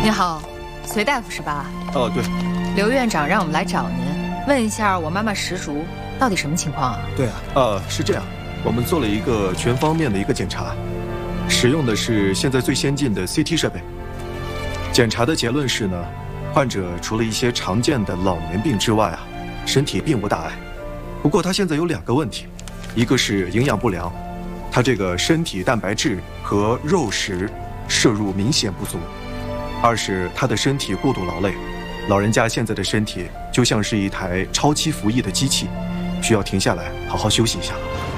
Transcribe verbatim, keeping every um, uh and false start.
你好，隋大夫是吧？ 哦，对。 刘院长让我们来找您，问一下我妈妈石竹到底什么情况啊？ 对啊，呃，是这样，我们做了一个全方面的一个检查，使用的是现在最先进的 C T 设备。检查的结论是呢，患者除了一些常见的老年病之外啊，身体并无大碍。不过他现在有两个问题，一个是营养不良，他这个身体蛋白质和肉食摄入明显不足；二是他的身体过度劳累。老人家现在的身体就像是一台超期服役的机器，需要停下来好好休息一下。